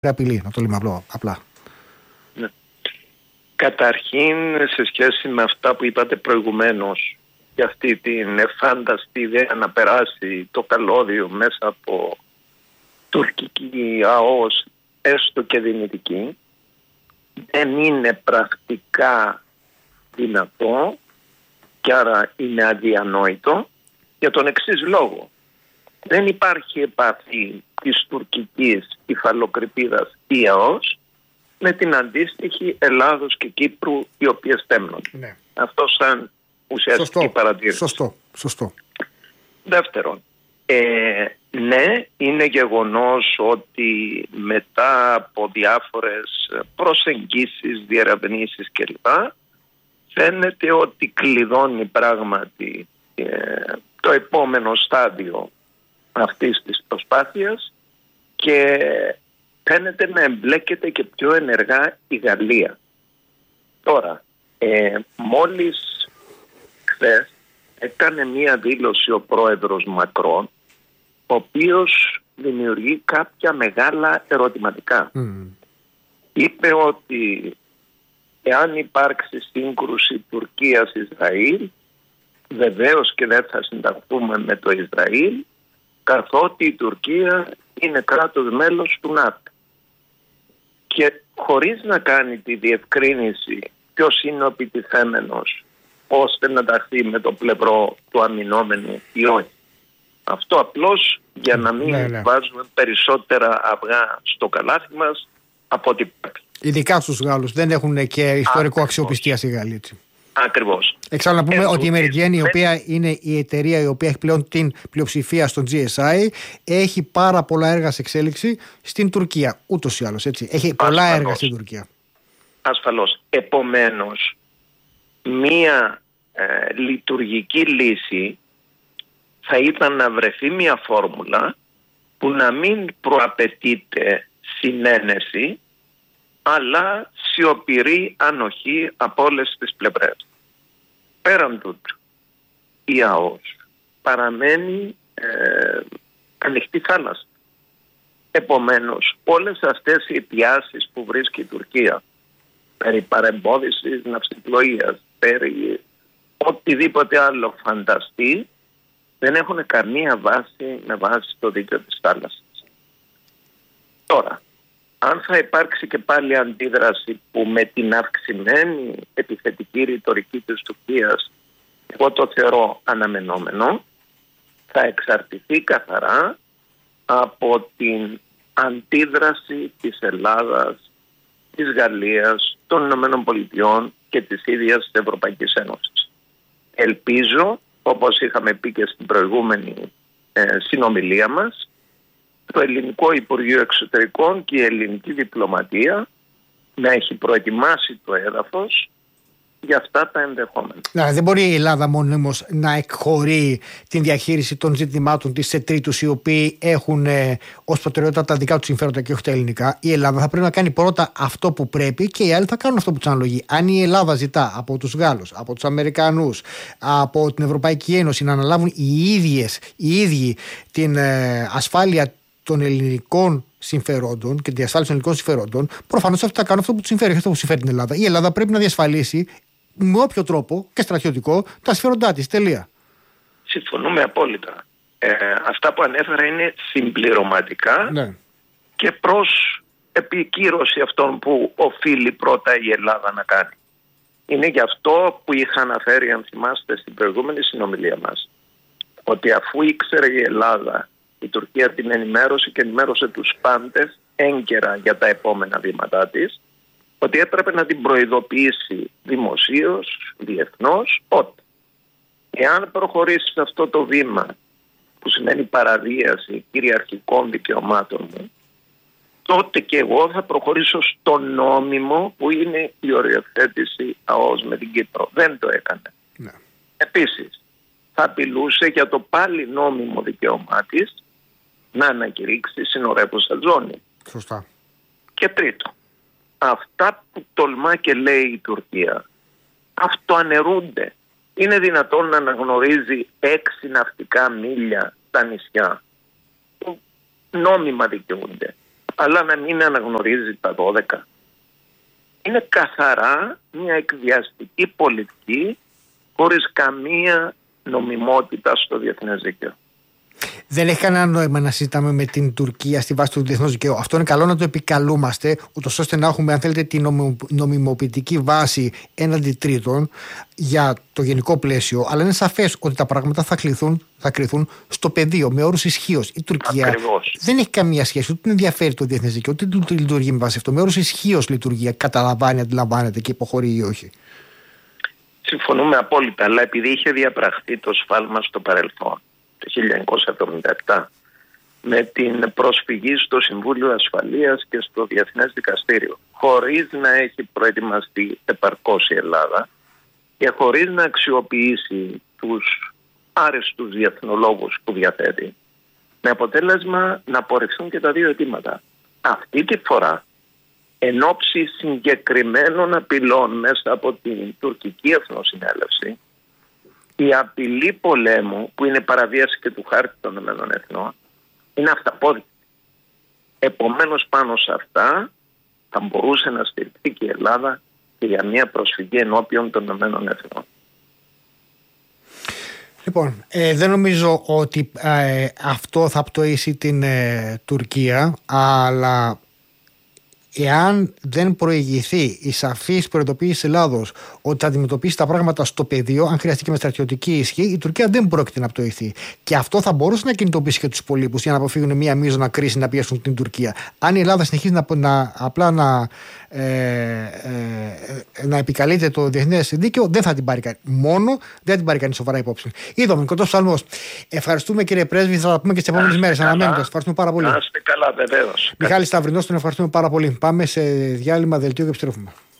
απειλή, να το λέμε απλά. Ναι. Καταρχήν, σε σχέση με αυτά που είπατε προηγουμένως, για αυτή την εφάνταστη ιδέα να περάσει το καλώδιο μέσα από τουρκική ΑΟΣ, έστω και δυνητική, δεν είναι πρακτικά δυνατό και άρα είναι αδιανόητο για τον εξής λόγο. Δεν υπάρχει επαφή της τουρκικής υφαλοκρηπίδας η ΑΟΣ με την αντίστοιχη Ελλάδος και Κύπρου, οι οποίες τέμνονται. Ναι. Αυτό σαν ουσιαστική παρατήρηση. Σωστό. Δεύτερον, ναι, είναι γεγονός ότι μετά από διάφορες προσεγγίσεις, διερευνήσεις κλπ, φαίνεται ότι κλειδώνει πράγματι το επόμενο στάδιο αυτής της προσπάθειας και φαίνεται να εμπλέκεται και πιο ενεργά η Γαλλία. Τώρα, μόλις χθες έκανε μία δήλωση ο πρόεδρος Μακρόν, ο οποίος δημιουργεί κάποια μεγάλα ερωτηματικά. Είπε ότι εάν υπάρξει σύγκρουση Τουρκίας-Ισραήλ, βεβαίως και δεν θα συνταχθούμε με το Ισραήλ, καθότι η Τουρκία είναι κράτος μέλος του ΝΑΤΟ. Και χωρίς να κάνει τη διευκρίνηση ποιος είναι ο επιτιθέμενος, ώστε να ταχθεί με το πλευρό του αμυνόμενου ή όχι. Αυτό απλώς για να μην βάζουμε περισσότερα αυγά στο καλάθι μας από ό,τι πρέπει. Ειδικά στους Γάλλους. Δεν έχουν και ιστορικό αξιοπιστία στη Γαλλία. Ακριβώς. Εξάλλου να πούμε ότι η Meridian, η οποία είναι η εταιρεία η οποία έχει πλέον την πλειοψηφία στον GSI, έχει πάρα πολλά έργα σε εξέλιξη στην Τουρκία. Ούτως ή άλλως, έτσι. Έχει πολλά έργα στην Τουρκία. Ασφαλώς. Επομένως, μία λειτουργική λύση θα ήταν να βρεθεί μια φόρμουλα που να μην προαπαιτείται συνένεση, αλλά σιωπηρή ανοχή από όλες τις πλευρές. Πέραν τούτου, η ΑΟΣ παραμένει ανοιχτή θάλασσα. Επομένως, όλες αυτές οι αιτιάσεις που βρίσκει η Τουρκία περί παρεμπόδισης ναυσιπλοείας, περί οτιδήποτε άλλο φανταστεί, δεν έχουν καμία βάση με βάση το δίκαιο της θάλασσας. Τώρα, αν θα υπάρξει και πάλι αντίδραση που με την αυξημένη επιθετική ρητορική της Τουρκίας, εγώ το θεωρώ αναμενόμενο, θα εξαρτηθεί καθαρά από την αντίδραση της Ελλάδας, της Γαλλίας, των Ηνωμένων Πολιτειών και της ίδιας της Ευρωπαϊκής Ένωσης. Ελπίζω, όπως είχαμε πει και στην προηγούμενη συνομιλία μας, το Ελληνικό Υπουργείο Εξωτερικών και η ελληνική διπλωματία να έχει προετοιμάσει το έδαφος για αυτά τα ενδεχόμενα. Δεν μπορεί η Ελλάδα μόνιμως να εκχωρεί την διαχείριση των ζητημάτων της σε τρίτους οι οποίοι έχουν ως προτεραιότητα τα δικά τους συμφέροντα και όχι τα ελληνικά. Η Ελλάδα θα πρέπει να κάνει πρώτα αυτό που πρέπει και οι άλλοι θα κάνουν αυτό που τους αναλογεί. Αν η Ελλάδα ζητά από τους Γάλλους, από τους Αμερικανούς, από την Ευρωπαϊκή Ένωση να αναλάβουν οι ίδιοι την ασφάλεια των ελληνικών συμφερόντων και τη διασφάλιση των ελληνικών συμφερόντων, προφανώς αυτοί θα κάνουν αυτό που τους συμφέρει, αυτό που συμφέρει την Ελλάδα. Η Ελλάδα πρέπει να διασφαλίσει με όποιο τρόπο και στρατιωτικό τα συμφέροντά της. Τελεία. Συμφωνούμε απόλυτα. Αυτά που ανέφερα είναι συμπληρωματικά και προς επικύρωση αυτών που οφείλει πρώτα η Ελλάδα να κάνει. Είναι γι' αυτό που είχα αναφέρει, αν θυμάστε, στην προηγούμενη συνομιλία μας, ότι αφού ήξερε η Ελλάδα, η Τουρκία την ενημέρωσε και ενημέρωσε τους πάντες έγκαιρα για τα επόμενα βήματά της, ότι έπρεπε να την προειδοποιήσει δημοσίως, διεθνώς, ότι εάν προχωρήσει σε αυτό το βήμα που σημαίνει παραβίαση κυριαρχικών δικαιωμάτων μου, τότε και εγώ θα προχωρήσω στο νόμιμο που είναι η οριοθέτηση ΑΟΣ με την Κύπρο. Δεν το έκανε. Ναι. Επίσης, θα απειλούσε για το πάλι νόμιμο δικαίωμά της να ανακηρύξει συνορεύουσα ζώνη. Σωστά. Και τρίτο, αυτά που τολμά και λέει η Τουρκία αυτοαναιρούνται. Είναι δυνατόν να αναγνωρίζει 6 ναυτικά μίλια στα νησιά που νόμιμα δικαιούνται, αλλά να μην αναγνωρίζει τα 12. Είναι καθαρά μια εκβιαστική πολιτική χωρίς καμία νομιμότητα στο διεθνές δίκαιο. Δεν έχει κανένα νόημα να συζητάμε με την Τουρκία στη βάση του διεθνούς δικαίου. Αυτό είναι καλό να το επικαλούμαστε, ούτως ώστε να έχουμε, αν θέλετε, την νομιμοποιητική βάση έναντι τρίτων για το γενικό πλαίσιο. Αλλά είναι σαφές ότι τα πράγματα θα κριθούν στο πεδίο, με όρους ισχύως. Η Τουρκία Ακριβώς. δεν έχει καμία σχέση, ούτε ενδιαφέρει το διεθνές δίκαιο, ούτε λειτουργεί με βάση αυτό. Με όρους ισχύως λειτουργεί, καταλαμβάνει, αντιλαμβάνεται και υποχωρεί ή όχι. Συμφωνούμε απόλυτα, αλλά επειδή είχε διαπραχθεί το σφάλμα στο παρελθόν, το 1977, με την προσφυγή στο Συμβούλιο Ασφαλείας και στο Διεθνές Δικαστήριο, χωρίς να έχει προετοιμαστεί επαρκώς η Ελλάδα και χωρίς να αξιοποιήσει τους άρεστους διεθνολόγους που διαθέτει, με αποτέλεσμα να απορριφθούν και τα δύο αιτήματα. Αυτή τη φορά, εν ώψη συγκεκριμένων απειλών μέσα από την τουρκική εθνοσυνέλευση, η απειλή πολέμου, που είναι παραβίαση και του χάρτη των ΗΕ, είναι αυταπόδεικτη. Επομένως, πάνω σε αυτά θα μπορούσε να στηριχθεί και η Ελλάδα και για μια προσφυγή ενώπιον των ΗΕ. Λοιπόν, δεν νομίζω ότι αυτό θα πτωίσει την Τουρκία, αλλά εάν δεν προηγηθεί η σαφής προειδοποίηση της Ελλάδος ότι θα αντιμετωπίσει τα πράγματα στο πεδίο, αν χρειαστεί και με στρατιωτική ισχύ, η Τουρκία δεν πρόκειται να πτωηθεί. Και αυτό θα μπορούσε να κινητοποιήσει και τους υπολείπους για να αποφύγουν μια μείζωνα κρίση να πιέσουν την Τουρκία. Αν η Ελλάδα συνεχίζει απλά να επικαλείται το διεθνές δίκαιο, δεν θα την πάρει κανεί. Δεν την πάρει κανεί σοβαρά υπόψη. Είδαμε, κοντός ψαλμός. Ευχαριστούμε, κύριε Πρέσβη, θα τα πούμε και τις επόμενες μέρες. Αναμένοντας. Ευχαριστούμε πάρα πολύ. Να είστε καλά, βεβαίως. Μιχάλης Σταυρινός, τον ευχαριστούμε πάρα πολύ. Πάμε σε διάλειμμα, δελτίο και επιστρέφουμε.